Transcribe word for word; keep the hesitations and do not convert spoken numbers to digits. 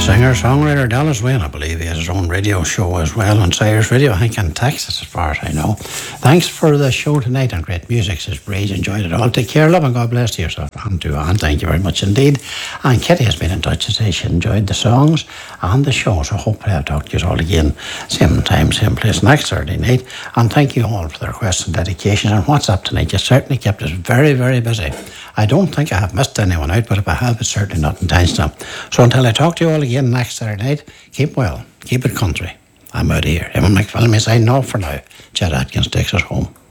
Singer-songwriter Dallas Wayne, I believe he has his own radio show as well on Cyrus Radio, I think in Texas as far as I know. Thanks for the show tonight on Great Music, says Breeze. Enjoyed it all. Take care, love, and God bless to yourself and to Anne. Thank you very much indeed. And Kitty has been in touch to say she enjoyed the songs and the show, so hopefully I'll talk to you all again same time, same place next Saturday night. And thank you all for the requests and dedications and WhatsApp tonight. You certainly kept us very, very busy. I don't think I have missed anyone out, but if I have, it's certainly not intentional. So until I talk to you all again next Saturday night, keep well, keep it country. I'm out of here. Eamon McPhillamy signing off for now. Chet Atkins takes us home.